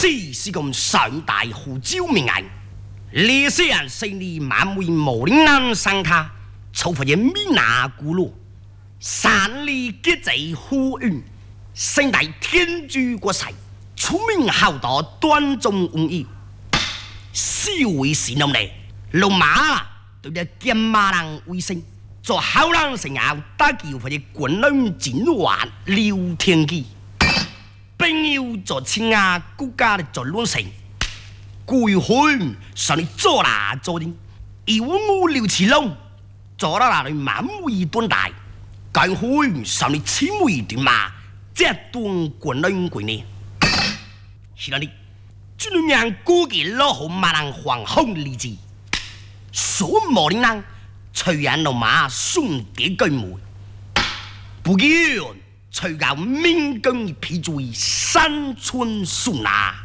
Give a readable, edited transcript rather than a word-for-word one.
此是个上大湖州命案，历史人胜利满为毛岭南上卡，抽发现米拿古路，山里结贼呼云，身带天珠国赛，出名好道端中无义，四位是农嘞，龙马对着金马人为生。做好人生后，打球或者滚轮进玩刘天基，朋友做亲啊，国家的做乱成，鬼魂上你做啦做的，有我刘奇龙做到那里满为短大，鬼魂上你千为短马，这段滚轮滚呢，是那里，这两样估计老好马人黄红理智，说毛领人。吹人老马送给根门，不久吹到民工批注山村树拿。